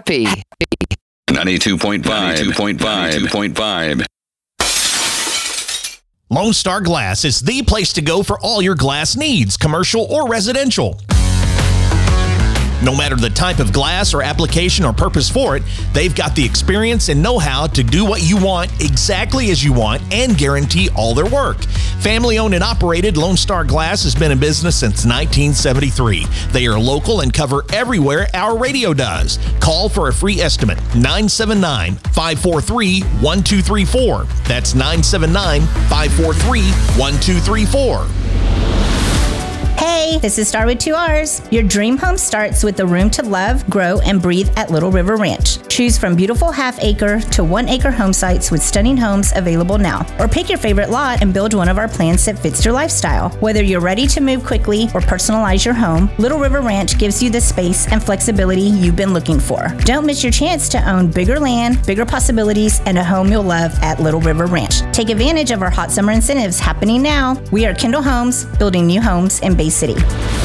happy. 92.5. Lone Star Glass is the place to go for all your glass needs, commercial or residential. No matter the type of glass or application or purpose for it, they've got the experience and know-how to do what you want exactly as you want and guarantee all their work. Family owned and operated, Lone Star Glass has been in business since 1973. They are local and cover everywhere our radio does. Call for a free estimate, 979-543-1234. That's 979-543-1234. Hey, this is Star with 2 R's. Your dream home starts with the room to love, grow, and breathe at Little River Ranch. Choose from beautiful half-acre to 1-acre home sites with stunning homes available now. Or pick your favorite lot and build one of our plans that fits your lifestyle. Whether you're ready to move quickly or personalize your home, Little River Ranch gives you the space and flexibility you've been looking for. Don't miss your chance to own bigger land, bigger possibilities, and a home you'll love at Little River Ranch. Take advantage of our hot summer incentives happening now. We are Kendall Homes, building new homes in Bay City.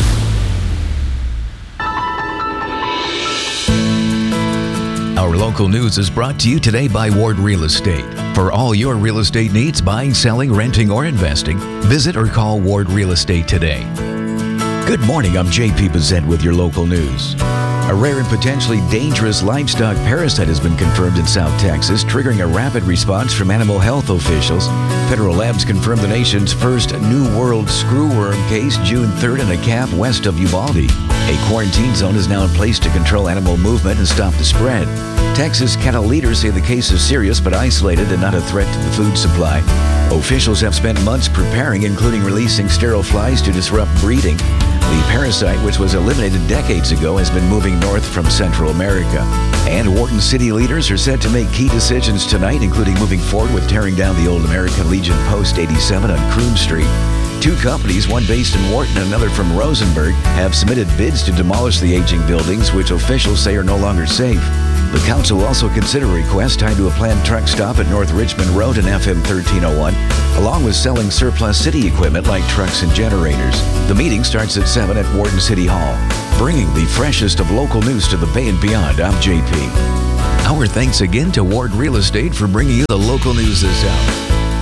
Our local news is brought to you today by Ward Real Estate. For all your real estate needs, buying, selling, renting, or investing, visit or call Ward Real Estate today. Good morning, I'm JP Bazette with your local news. A rare and potentially dangerous livestock parasite has been confirmed in South Texas, triggering a rapid response from animal health officials. Federal labs confirmed the nation's first New World screwworm case June 3rd in a calf west of Uvalde. A quarantine zone is now in place to control animal movement and stop the spread. Texas cattle leaders say the case is serious but isolated and not a threat to the food supply. Officials have spent months preparing, including releasing sterile flies to disrupt breeding. The parasite, which was eliminated decades ago, has been moving north from Central America. And Wharton city leaders are set to make key decisions tonight, including moving forward with tearing down the old American Legion Post 87 on Kroon Street. Two companies, one based in Wharton and another from Rosenberg, have submitted bids to demolish the aging buildings, which officials say are no longer safe. The council will also consider requests tied to a planned truck stop at North Richmond Road and FM 1301, along with selling surplus city equipment like trucks and generators. The meeting starts at 7 at Wharton City Hall. Bringing the freshest of local news to the Bay and beyond, I'm JP. Our thanks again to Ward Real Estate for bringing you the local news this hour.